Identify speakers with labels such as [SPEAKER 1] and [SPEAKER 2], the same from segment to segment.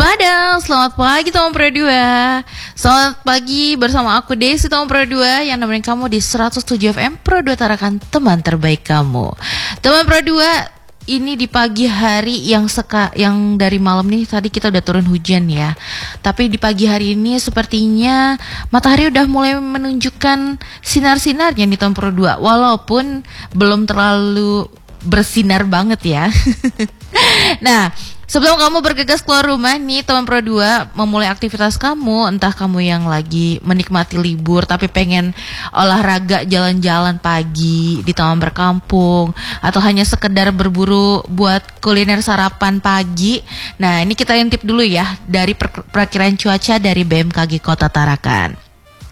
[SPEAKER 1] Padang, selamat pagi teman Pro 2. Selamat pagi bersama aku Desi teman Pro 2 yang nemenin kamu di 107 FM Pro 2 Tarakan, teman terbaik kamu. Teman Pro 2, ini di pagi hari yang dari malam nih tadi kita udah turun hujan ya. Tapi di pagi hari ini sepertinya matahari udah mulai menunjukkan sinar-sinarnya nih teman Pro 2. Walaupun belum terlalu bersinar banget ya. Nah, sebelum kamu bergegas keluar rumah nih teman Pro 2, memulai aktivitas kamu, entah kamu yang lagi menikmati libur tapi pengen olahraga jalan-jalan pagi di taman berkampung, atau hanya sekedar berburu buat kuliner sarapan pagi. Nah, ini kita intip dulu ya dari perakiraan cuaca dari BMKG Kota Tarakan.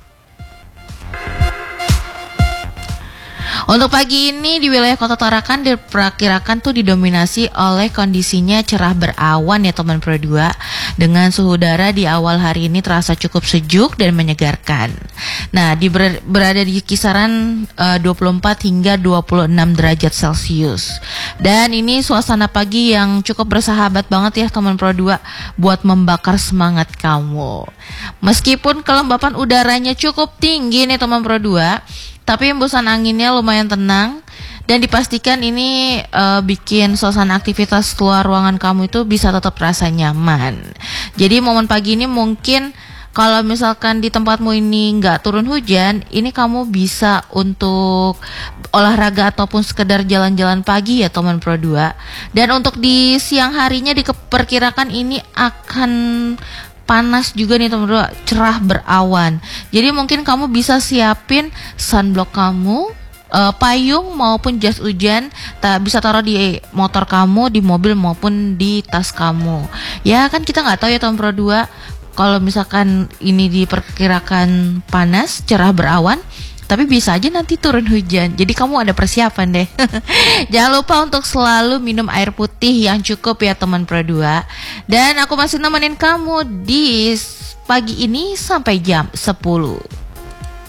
[SPEAKER 1] Untuk pagi ini di wilayah Kota Tarakan diperkirakan tuh didominasi oleh kondisinya cerah berawan ya teman Pro 2, dengan suhu udara di awal hari ini terasa cukup sejuk dan menyegarkan. Nah, berada di kisaran 24 hingga 26 derajat Celcius. Dan ini suasana pagi yang cukup bersahabat banget ya teman Pro 2 buat membakar semangat kamu. Meskipun kelembapan udaranya cukup tinggi nih teman Pro 2, tapi hembusan anginnya lumayan tenang dan dipastikan ini bikin suasana aktivitas keluar ruangan kamu itu bisa tetap rasa nyaman. Jadi momen pagi ini mungkin kalau misalkan di tempatmu ini nggak turun hujan, ini kamu bisa untuk olahraga ataupun sekedar jalan-jalan pagi ya teman Pro 2. Dan untuk di siang harinya diperkirakan ini akan panas juga nih teman-teman, cerah berawan. Jadi mungkin kamu bisa siapin sunblock kamu, payung maupun jas hujan, bisa taruh di motor kamu, di mobil maupun di tas kamu. Ya kan kita nggak tahu ya teman Pro 2, kalau misalkan ini diperkirakan panas, cerah berawan, tapi bisa aja nanti turun hujan. Jadi kamu ada persiapan deh. Jangan lupa untuk selalu minum air putih yang cukup ya teman Pro 2. Dan aku masih nemenin kamu di pagi ini sampai jam 10.